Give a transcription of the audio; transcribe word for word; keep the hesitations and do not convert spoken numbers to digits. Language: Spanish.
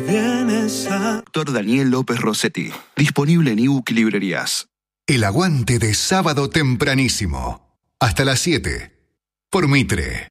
Vienes a... Doctor Daniel López Rossetti. Disponible en ebook y librerías. El aguante de sábado tempranísimo. Hasta las siete. Por Mitre.